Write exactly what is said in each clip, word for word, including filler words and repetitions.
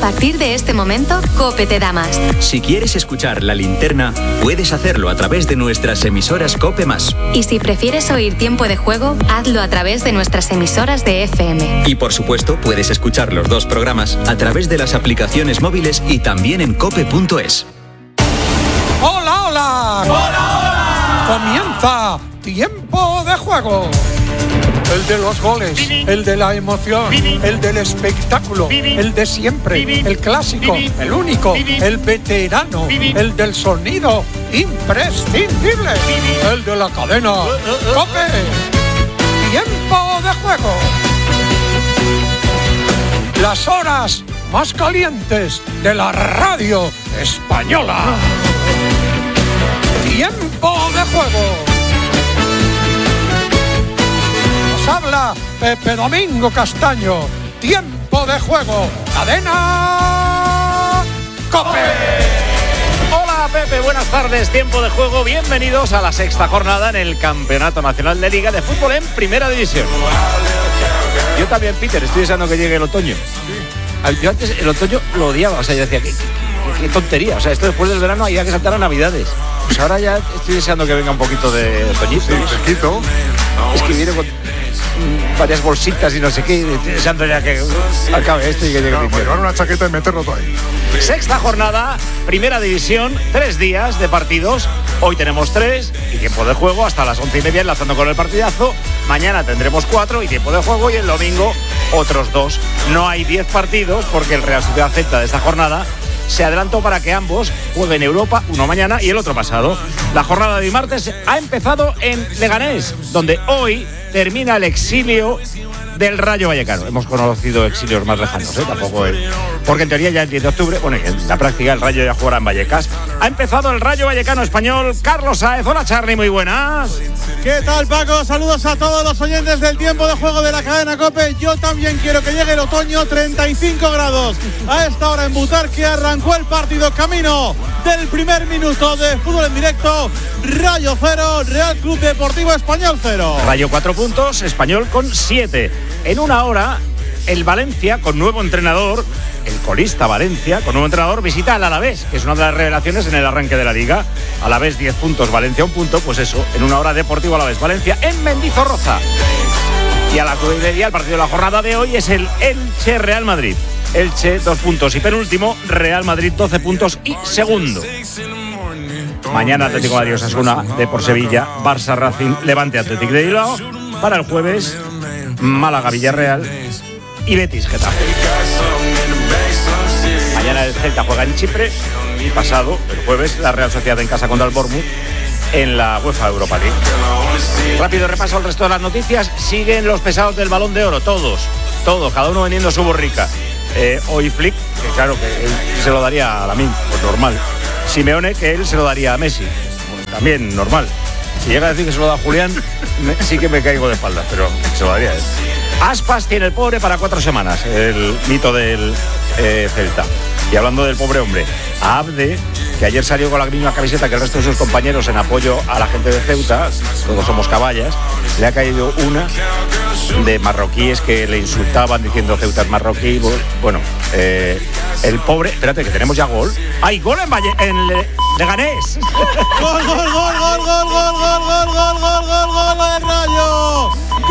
partir de este momento, COPE te da más. Si quieres escuchar La Linterna, puedes hacerlo a través de nuestras emisoras COPE más. Y si prefieres oír Tiempo de Juego, hazlo a través de nuestras emisoras de F M. Y por supuesto, puedes escuchar los dos programas a través de las aplicaciones móviles y también en cope punto es. ¡Hola, hola! ¡Hola, hola! Comienza Tiempo de Juego. El de los goles, el de la emoción, el del espectáculo, el de siempre, el clásico, el único, el veterano, el del sonido imprescindible, el de la cadena COPE. Tiempo de Juego. Las horas más calientes de la radio española. Tiempo de Juego. Habla Pepe Domingo Castaño. Tiempo de Juego. Cadena COPE. Hola Pepe, buenas tardes. Tiempo de Juego. Bienvenidos a la sexta jornada en el Campeonato Nacional de Liga de Fútbol en Primera División. Yo también, Peter, estoy deseando que llegue el otoño. Yo antes el otoño lo odiaba, o sea, yo decía, qué, qué, qué tontería, o sea, esto después del verano había que saltar a Navidades. Pues ahora ya estoy deseando que venga un poquito de otoñito. Sí, fresquito. Es que viene con varias bolsitas y no sé qué, deseando ya que acabe esto y que llegue No, el pues invierno. llevar una chaqueta y meterlo todo ahí. Sexta jornada, Primera División, tres días de partidos. Hoy tenemos tres y tiempo de juego hasta las once y media enlazando con el partidazo. Mañana tendremos cuatro y tiempo de juego, y el domingo otros dos. No hay diez partidos porque el Real Sociedad Z de esta jornada se adelantó para que ambos jueguen Europa, uno mañana y el otro pasado. La jornada de martes ha empezado en Leganés, donde hoy termina el exilio del Rayo Vallecano. Hemos conocido exilios más lejanos, ¿eh? Tampoco el... porque en teoría ya el diez de octubre, bueno, en la práctica el Rayo ya jugará en Vallecas. Ha empezado el Rayo Vallecano español. Carlos Sáez, hola Charly, muy buenas. ¿Qué tal, Paco? Saludos a todos los oyentes del Tiempo de Juego de la cadena COPE. Yo también quiero que llegue el otoño. Treinta y cinco grados a esta hora en Butarque. Arrancó el partido camino del primer minuto de fútbol en directo. Rayo cero, Real Club Deportivo Español cero. Rayo cuatro puntos, Español con siete. En una hora, el Valencia, con nuevo entrenador, el colista Valencia, con nuevo entrenador, visita al Alavés, que es una de las revelaciones en el arranque de la Liga. Alavés diez puntos, Valencia un punto, pues eso, en una hora Deportivo Alavés Valencia en Mendizorroza. Y a la media, el partido de la jornada de hoy es el Elche Real Madrid. Elche dos puntos y penúltimo, Real Madrid doce puntos y segundo. Mañana Atlético de Madrid Osasuna, Depor Sevilla, Barça Racing, Levante Atlético de Bilbao. Para el jueves, Málaga Villarreal y Betis Getafe. Mañana el Celta juega en Chipre y pasado, el jueves, la Real Sociedad en casa contra el Bournemouth en la UEFA Europa League. Rápido repaso al resto de las noticias. Siguen los pesados del Balón de Oro, todos, todos, cada uno vendiendo su borrica. Eh, hoy Flick, que claro que él se lo daría a Lamine, pues normal. Simeone, que él se lo daría a Messi, pues también normal. Si llega a decir que se lo da a Julián, me, sí que me caigo de espaldas, pero se lo daría a él. Aspas tiene el pobre para cuatro semanas, el mito del eh, Celta. Y hablando del pobre hombre, a Abde, que ayer salió con la misma camiseta que el resto de sus compañeros en apoyo a la gente de Ceuta, todos somos caballas, le ha caído una de marroquíes que le insultaban diciendo Ceuta es marroquí. Bueno, eh, el pobre, espérate que tenemos ya gol. ¡Hay gol en Valle, en Le, Leganés! ¡Gol, gol, gol, gol, gol, gol, gol, gol, gol, gol, gol, gol del Rayo!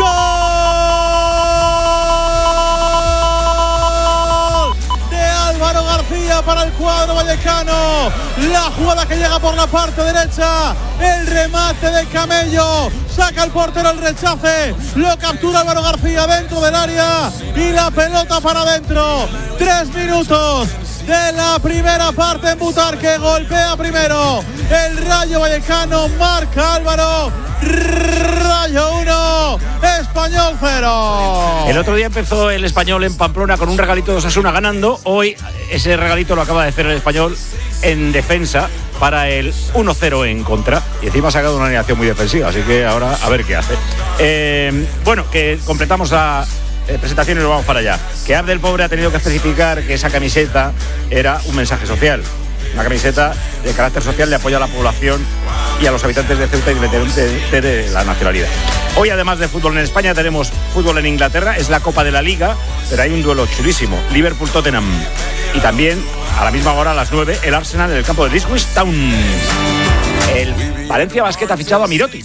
¡Gol de Álvaro García para el cuadro vallecano! La jugada que llega por la parte derecha, el remate de Camello, saca el portero el rechace, lo captura Álvaro García dentro del área y la pelota para adentro. Tres minutos de la primera parte en Butarque, golpea primero el Rayo Vallecano, marca Álvaro. Rayo uno, Español cero. El otro día empezó el Español en Pamplona con un regalito de Osasuna ganando. Hoy ese regalito lo acaba de hacer el Español en defensa para el uno cero en contra. Y encima ha sacado una alineación muy defensiva, así que ahora a ver qué hace. Eh, bueno, que completamos la eh, presentación y nos vamos para allá. Que Abdel Pobre ha tenido que especificar que esa camiseta era un mensaje social. Una camiseta de carácter social de apoyo a la población y a los habitantes de Ceuta, independientemente de la nacionalidad. Hoy, además de fútbol en España, tenemos fútbol en Inglaterra. Es la Copa de la Liga, pero hay un duelo chulísimo. Liverpool-Tottenham. Y también, a la misma hora, a las nueve, el Arsenal en el campo de Ipswich Town. El Valencia Basket ha fichado a Mirotic.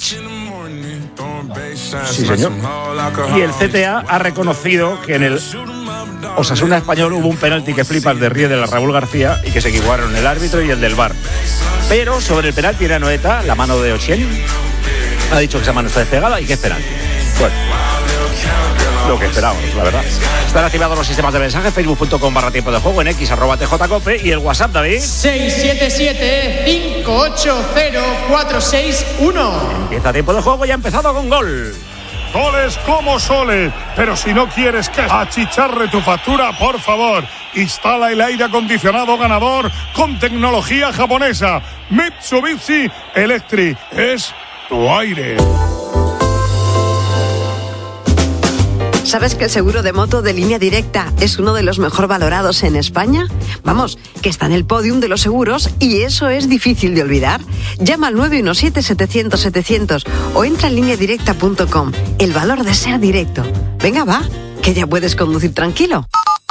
Sí, señor. Y el C T A ha reconocido que en el Osasuna español hubo un penalti que flipas de Riedel a Raúl García y que se equivocaron el árbitro y el del V A R. Pero sobre el penalti era Noeta, la mano de Ochen, ha dicho que esa mano está despegada y que es penalti. Bueno, lo que esperábamos, la verdad. Están activados los sistemas de mensaje, facebook.com barra tiempo de juego, en x arroba tjcope y el WhatsApp, David. seis siete siete cinco ocho cero cuatro seis uno. Empieza tiempo de juego y ha empezado con gol. Soles como soles, pero si no quieres que achicharre tu factura, por favor, instala el aire acondicionado ganador con tecnología japonesa. Mitsubishi Electric es tu aire. ¿Sabes que el seguro de moto de Línea Directa es uno de los mejor valorados en España? Vamos, que está en el podium de los seguros y eso es difícil de olvidar. Llama al nueve uno siete setecientos setecientos o entra en línea directa punto com. El valor de ser directo. Venga, va, que ya puedes conducir tranquilo.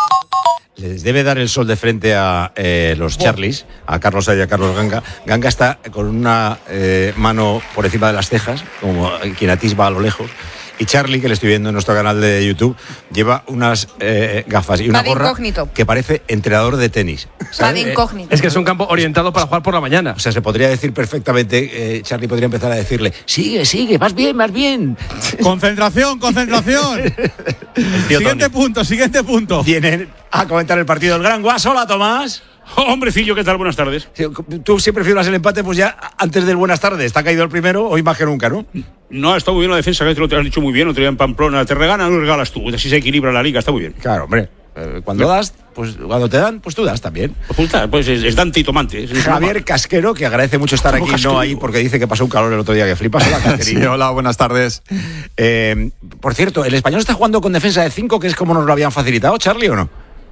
Les debe dar el sol de frente a eh, los Charlies, a Carlos Sainz y a Carlos Ganga. Ganga está con una eh, mano por encima de las cejas, como quien atisba a lo lejos. Y Charlie, que le estoy viendo en nuestro canal de YouTube, lleva unas eh, gafas y una Padre gorra incógnito. Que parece entrenador de tenis. Padre incógnito. Es que es un campo orientado para jugar por la mañana. O sea, se podría decir perfectamente, eh, Charlie podría empezar a decirle, sigue, sigue, vas bien, vas bien. Concentración, concentración. Siguiente Tony. punto, siguiente punto. Vienen a comentar el partido del Gran Guas. Hola, Tomás. Hombrecillo, ¿qué tal? Buenas tardes. Tú siempre figuras el empate, pues ya antes del buenas tardes. Está caído el primero, hoy más que nunca, ¿no? No, ha estado muy bien la defensa, que te lo has dicho muy bien. Otro día en Pamplona, te regalan, no regalas tú. Así se equilibra la liga, está muy bien. Claro, hombre. Eh, cuando das, pues cuando te dan, pues tú das también. Pues, pues es, es Dante y Tomante. Es Javier Casquero, que agradece mucho estar aquí, Casquero? no ahí, porque dice que pasó un calor el otro día que flipas. Hola, Casquerín. Sí, hola, buenas tardes. Eh, por cierto, ¿el Español está jugando con defensa de cinco, que es como nos lo habían facilitado, Charlie, o no?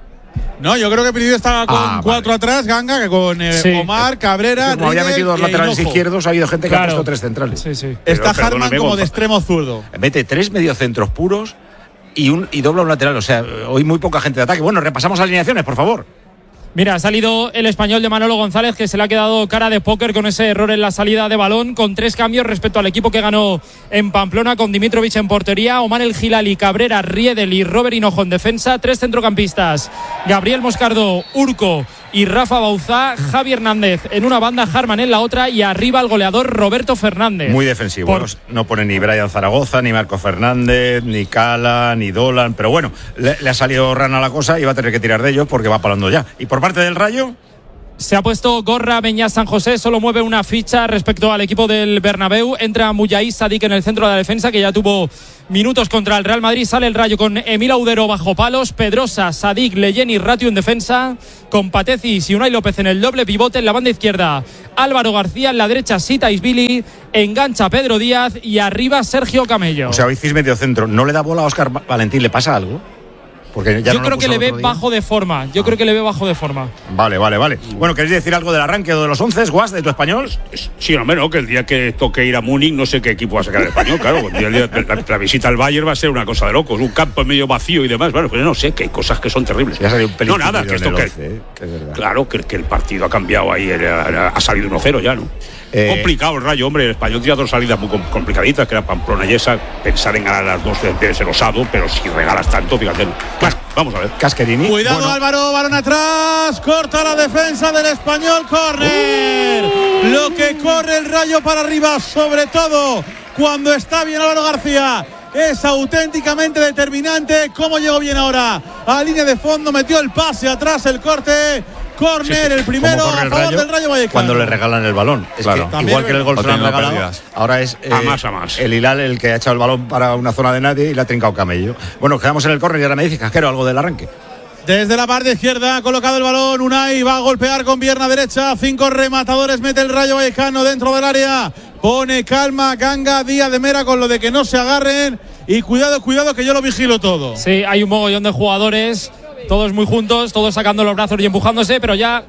No, yo creo que Piridio está con Ah, cuatro vale. atrás, Ganga, que con eh, Sí. Omar, Cabrera, Como había Riedel metido dos y laterales Hinojo. izquierdos, ha habido gente que Claro. ha puesto tres centrales. Sí, sí. Está Pero, Harman perdóname, como Gonza. de extremo zurdo. Mete tres mediocentros puros y, un, y dobla un lateral. O sea, hoy muy poca gente de ataque. Bueno, repasamos alineaciones, por favor. Mira, ha salido el español de Manolo González, que se le ha quedado cara de póker con ese error en la salida de balón, con tres cambios respecto al equipo que ganó en Pamplona, con Dimitrovic en portería, Omar El Gilali, Cabrera, Riedel y Robert Hinojo en defensa, tres centrocampistas, Gabriel Moscardo, Urco y Rafa Bauzá, Javi Hernández en una banda, Harman en la otra y arriba el goleador Roberto Fernández. Muy defensivo. Por- No, no pone ni Brian Zaragoza, ni Marco Fernández, ni Cala, ni Dolan. Pero bueno, le, le ha salido rana la cosa y va a tener que tirar de ellos porque va palando ya. Y por parte del Rayo, Se ha puesto Gorra Beñat San José, solo mueve una ficha respecto al equipo del Bernabéu. Entra Mujaís Sadik en el centro de la defensa, que ya tuvo minutos contra el Real Madrid. Sale el Rayo con Emil Audero bajo palos, Pedrosa, Sadik, Leyen y Ratio en defensa, con Patecis y Unai López en el doble pivote. En la banda izquierda, Álvaro García, en la derecha Sita Isbili, engancha Pedro Díaz y arriba Sergio Camello. o sea, hoy Cis medio centro. ¿No le da bola a Óscar Valentín? ¿Le pasa algo? Porque ya Yo no lo creo que puso le el ve otro día. bajo de forma. Yo creo que le ve bajo de forma. Vale, vale, vale. Bueno, ¿queréis decir algo del arranque o de los once, Guas, de tu español? Sí, no, menos que el día que toque ir a Múnich, no sé qué equipo va a sacar el español, claro. El día de la, la visita al Bayern va a ser una cosa de locos, un campo medio vacío y demás. Bueno, pues no sé, que hay cosas que son terribles. Ya salió un pelín No, nada, que esto en el que. once, ¿eh? Que es verdad. Claro, que, que el partido ha cambiado ahí, eh, ha salido uno cero ya, ¿no? Eh, Complicado el Rayo, hombre. El español tira dos salidas muy com- complicaditas, que era Pamplona y esa. Pensar en ganar las dos debe ser osado, pero si regalas tanto, fíjate. Bueno, vamos a ver. Casquerini. Cuidado, Bueno, Álvaro, balón atrás, corta la defensa del español, córner. Uh. Lo que corre el Rayo para arriba, sobre todo cuando está bien Álvaro García, es auténticamente determinante. Cómo llegó bien ahora a línea de fondo, metió el pase atrás, el corte. Córner, el primero ¿cómo corre a el favor Rayo del Rayo Vallecano. cuando le regalan el balón? Es Claro. que, También igual que en el gol o se lo han teniendo regalado, pérdidas. ahora es eh, A más, a más. el Hilal el que ha echado el balón para una zona de nadie y le ha trincado Camello. Bueno, quedamos en el córner y ahora me dices, Casquero, algo del arranque. Desde la parte izquierda ha colocado el balón Unai, va a golpear con pierna derecha, cinco rematadores, mete el Rayo Vallecano dentro del área, pone calma Ganga, Díaz de Mera con lo de que no se agarren y cuidado, cuidado que yo lo vigilo todo. Sí, hay un mogollón de jugadores, todos muy juntos, todos sacando los brazos y empujándose, pero ya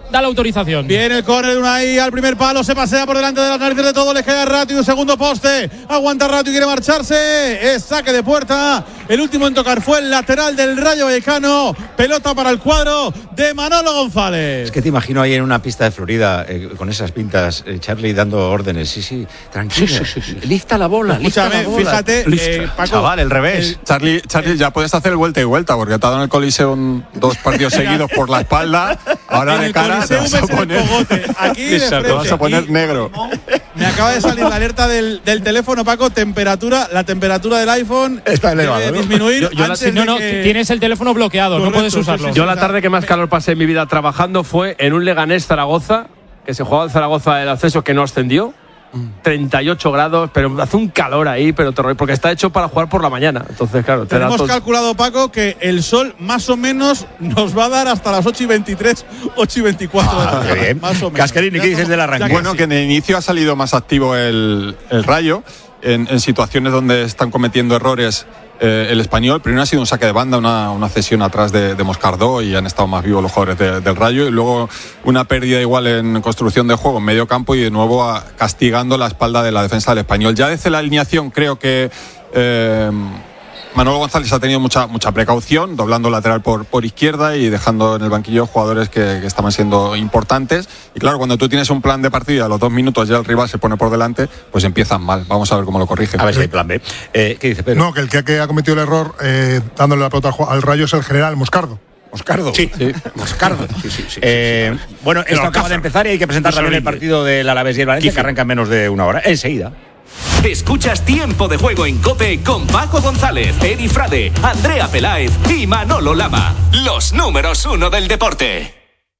da la autorización. Viene el córner de Unai al primer palo, se pasea por delante de las narices de todos, le queda Ratio, segundo poste, aguanta Ratio y quiere marcharse, es saque de puerta. El último en tocar fue el lateral del Rayo Vallecano, pelota para el cuadro de Manolo González. Es que te imagino ahí en una pista de Florida eh, con esas pintas, eh, Charlie dando órdenes. Sí, sí, tranquilo. Sí, sí, sí, sí. Lifta la bola, lifta la bola. Fíjate, eh, Paco, chaval, el revés. El, Charlie, Charlie, ya puedes hacer el vuelta y vuelta, porque te ha dado en el Coliseo un, dos partidos seguidos por la espalda. Ahora de cara te vas a poner, aquí de frente, te vas a poner aquí, negro. Me acaba de salir la alerta del, del teléfono, Paco. Temperatura, la temperatura del iPhone está elevada, debe ¿no? disminuir. Yo, yo antes la, no, no, que... tienes el teléfono bloqueado, correcto, no puedes usarlo. Sí, sí, sí, yo la tarde que más calor pasé en mi vida trabajando fue en un Leganés Zaragoza, que se jugaba en Zaragoza el ascenso, que no ascendió. treinta y ocho grados, pero hace un calor ahí, pero terror, porque está hecho para jugar por la mañana. Entonces, claro, te tenemos da calculado, Paco, que el sol más o menos nos va a dar hasta las ocho y veintitrés, ocho y veinticuatro. Ah, qué bien. Más o menos. Cascarini, ¿qué dices del arranque? Bueno, que en el inicio ha salido más activo el, el Rayo en, en situaciones donde están cometiendo errores. Eh, el Español, primero ha sido un saque de banda, una, una cesión atrás de, de Moscardó, y han estado más vivos los jugadores de, del Rayo, y luego una pérdida igual en construcción de juego en medio campo, y de nuevo a, castigando la espalda de la defensa del Español. Ya desde la alineación creo que eh, Manolo González ha tenido mucha, mucha precaución, doblando lateral por, por izquierda y dejando en el banquillo jugadores que, que estaban siendo importantes. Y claro, cuando tú tienes un plan de partida, a los dos minutos ya el rival se pone por delante, pues empiezan mal. Vamos a ver cómo lo corrigen. A ver si hay plan B. Eh, ¿Qué dice Pedro? No, que el que, que ha cometido el error eh, dándole la pelota al Rayo es el general Moscardo. Moscardo. Sí, sí. Moscardo. Sí, sí, sí, eh, sí, sí. Bueno, esto acaba caza. de empezar y hay que presentar también el partido del Alavés y el Valencia, que arranca en menos de una hora. Enseguida. Escuchas Tiempo de Juego en COPE con Paco González, Eri Frade, Andrea Peláez y Manolo Lama. Los números uno del deporte.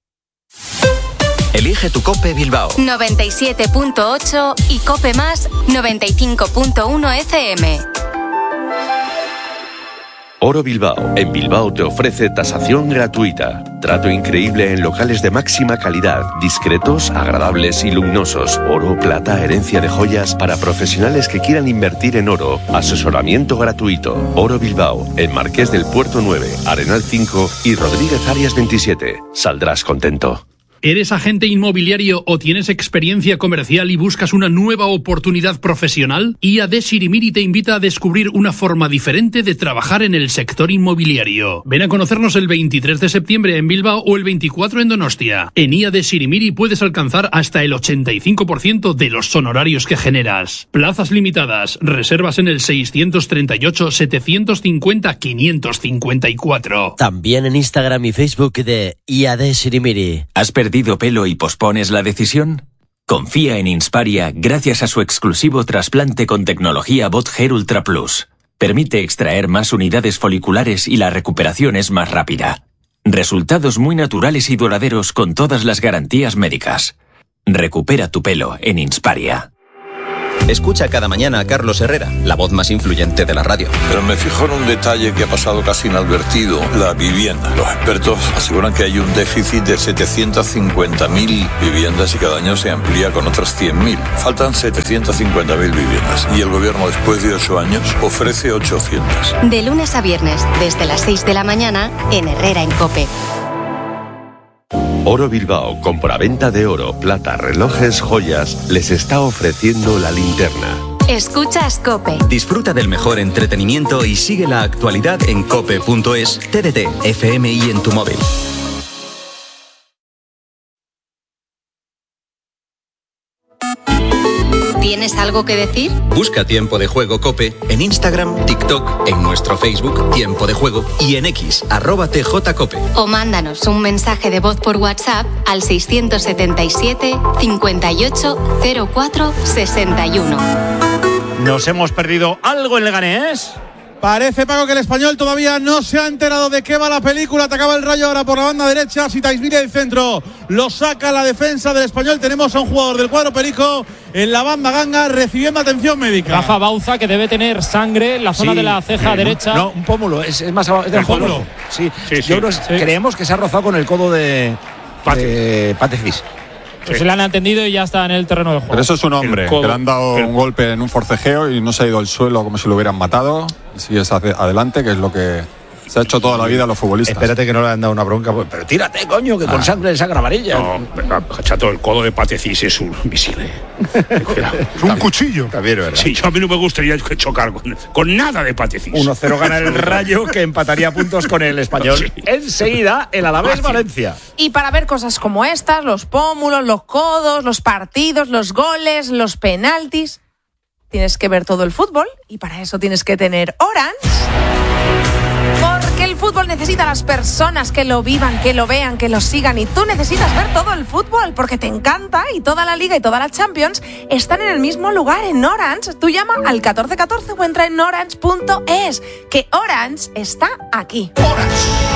Elige tu COPE Bilbao. noventa y siete punto ocho y COPE Más noventa y cinco punto uno F M. Oro Bilbao. En Bilbao te ofrece tasación gratuita. Trato increíble en locales de máxima calidad, discretos, agradables y luminosos. Oro, plata, herencia de joyas para profesionales que quieran invertir en oro. Asesoramiento gratuito. Oro Bilbao. En Marqués del Puerto nueve, Arenal cinco y Rodríguez Arias veintisiete. Saldrás contento. ¿Eres agente inmobiliario o tienes experiencia comercial y buscas una nueva oportunidad profesional? I A D Sirimiri te invita a descubrir una forma diferente de trabajar en el sector inmobiliario. Ven a conocernos el veintitrés de septiembre en Bilbao o el veinticuatro en Donostia. En I A D Sirimiri puedes alcanzar hasta el ochenta y cinco por ciento de los honorarios que generas. Plazas limitadas. Reservas en el seiscientos treinta y ocho, setecientos cincuenta, quinientos cincuenta y cuatro. También en Instagram y Facebook de I A D Sirimiri. ¿Has perdido pelo y pospones la decisión? Confía en Insparia gracias a su exclusivo trasplante con tecnología Bot Hair Ultra Plus. Permite extraer más unidades foliculares y la recuperación es más rápida. Resultados muy naturales y duraderos con todas las garantías médicas. Recupera tu pelo en Insparia. Escucha cada mañana a Carlos Herrera, la voz más influyente de la radio. Pero me fijo en un detalle que ha pasado casi inadvertido: la vivienda. Los expertos aseguran que hay un déficit de setecientas cincuenta mil viviendas y cada año se amplía con otras cien mil. Faltan setecientas cincuenta mil viviendas y el gobierno, después de ocho años, ofrece ochocientas. De lunes a viernes, desde las seis de la mañana, en Herrera en COPE. Oro Bilbao, compraventa de oro, plata, relojes, joyas, les está ofreciendo la linterna. Escuchas COPE. Disfruta del mejor entretenimiento y sigue la actualidad en cope punto es, T D T, F M y en tu móvil. ¿Tienes algo que decir? Busca Tiempo de Juego COPE en Instagram, TikTok, en nuestro Facebook Tiempo de Juego y en X, arroba T J Cope. O mándanos un mensaje de voz por WhatsApp al seiscientos setenta y siete, cincuenta y ocho, cero cuatro, sesenta y uno. ¿Nos hemos perdido algo en Leganés? Parece, Paco, que el Español todavía no se ha enterado de qué va la película. Atacaba el Rayo ahora por la banda derecha. Sitaisvili del centro lo saca la defensa del Español. Tenemos a un jugador del cuadro perico en la banda ganga recibiendo atención médica. Rafa Bauza, que debe tener sangre en la zona sí, de la ceja no, derecha. No, un pómulo. Es, es más abajo. Es del pómulo. Sí, sí, sí, Yo sí. creemos que se ha rozado con el codo de Patefis. Pues se le han entendido y ya está en el terreno de juego. Pero eso es un hombre que le han dado un golpe en un forcejeo y no se ha ido al suelo como si lo hubieran matado. Sigue adelante, que es lo que Se ha hecho toda la vida a los futbolistas. Espérate que no le han dado una bronca. Pero tírate, coño, que con ah. sangre de sangre amarilla. No, chato, el codo de Patecís es un visible. Es un cuchillo. También, ¿verdad? Sí, yo a mí no me gustaría chocar con, con nada de Patecís. uno cero gana el Rayo, que empataría puntos con el Español. Sí. Enseguida, el Alavés Valencia. Y para ver cosas como estas, los pómulos, los codos, los partidos, los goles, los penaltis, tienes que ver todo el fútbol y para eso tienes que tener Orange. Porque el fútbol necesita a las personas que lo vivan, que lo vean, que lo sigan. Y tú necesitas ver todo el fútbol porque te encanta y toda la Liga y toda la Champions están en el mismo lugar, en Orange. Tú llama al catorce catorce o entra en orange punto es, que Orange está aquí. Orange.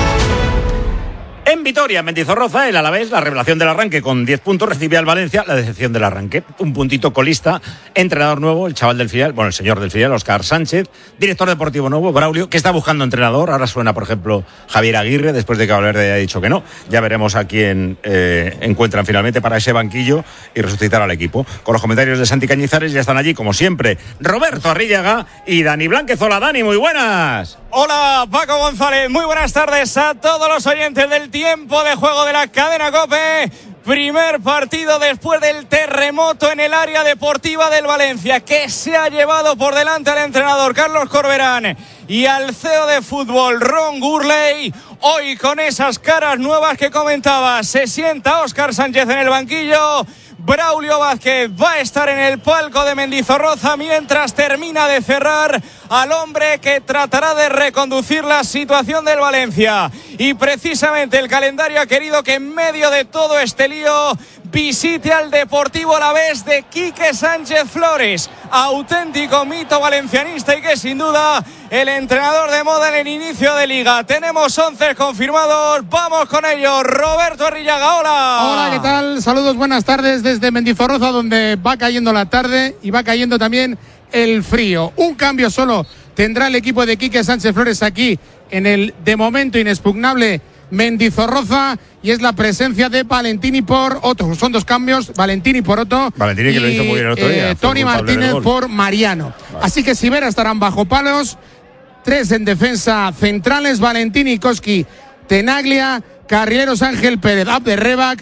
En Vitoria, Mendizorroza, el Alavés, la revelación del arranque con diez puntos, recibe al Valencia la decepción del arranque. Un puntito colista, entrenador nuevo, el chaval del filial, bueno, el señor del filial, Óscar Sánchez, director deportivo nuevo, Braulio, que está buscando entrenador. Ahora suena, por ejemplo, Javier Aguirre, después de que Valverde haya dicho que no. Ya veremos a quién eh, encuentran finalmente para ese banquillo y resucitar al equipo. Con los comentarios de Santi Cañizares ya están allí, como siempre, Roberto Arrillaga y Dani Blánquez. Hola, Dani, muy buenas. Hola, Paco González, muy buenas tardes a todos los oyentes del Tiempo de Juego de la cadena COPE. Primer partido después del terremoto en el área deportiva del Valencia, que se ha llevado por delante al entrenador Carlos Corberán y al C E O de fútbol Ron Gurley. Hoy, con esas caras nuevas que comentaba, se sienta Óscar Sánchez en el banquillo. Braulio Vázquez va a estar en el palco de Mendizorroza mientras termina de cerrar al hombre que tratará de reconducir la situación del Valencia. Y precisamente el calendario ha querido que en medio de todo este lío visite al Deportivo Alavés de Quique Sánchez Flores, auténtico mito valencianista y que sin duda el entrenador de moda en el inicio de liga. Tenemos once confirmados, vamos con ellos. Roberto Arrillaga, hola. Hola, ¿qué tal? Saludos, buenas tardes desde Mendizorroza, donde va cayendo la tarde y va cayendo también el frío. Un cambio solo tendrá el equipo de Quique Sánchez Flores aquí en el de momento inexpugnable Mendizorroza, y es la presencia de Valentini por Otto. Son dos cambios, Valentini por Otto. Valentini que y, lo hizo muy bien el otro día. Eh, Tony Martínez por Mariano. Vale. Así que si Vera estarán bajo palos. Tres en defensa centrales, Valentini, Koski, Tenaglia, Carrileros, Ángel Pérez, Abderrebac,